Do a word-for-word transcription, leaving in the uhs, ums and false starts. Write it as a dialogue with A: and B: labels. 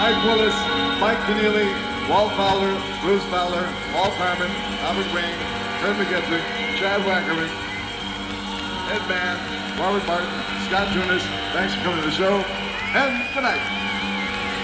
A: Mike Willis, Mike Keneally, Walt Fowler, Bruce Fowler, Paul Carmen, Albert Wayne, Kurt McGettrick, Chad Wackerman, Ed Mann, Robert Martin, Scott Tunis. Thanks for coming to the show, and good night.